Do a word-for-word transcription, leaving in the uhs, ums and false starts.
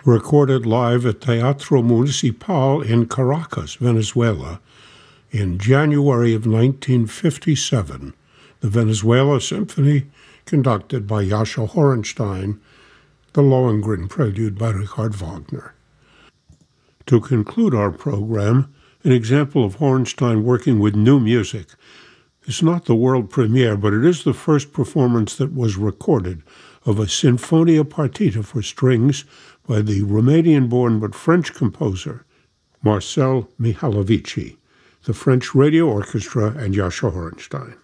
recorded live at Teatro Municipal in Caracas, Venezuela, in January of nineteen fifty-seven. The Venezuela Symphony, conducted by Jascha Horenstein, the Lohengrin Prelude by Richard Wagner. To conclude our program, an example of Horenstein working with new music. It's not the world premiere, but it is the first performance that was recorded of a Sinfonia Partita for strings by the Romanian-born but French composer Marcel Mihalovici, the French Radio Orchestra, and Jascha Horenstein.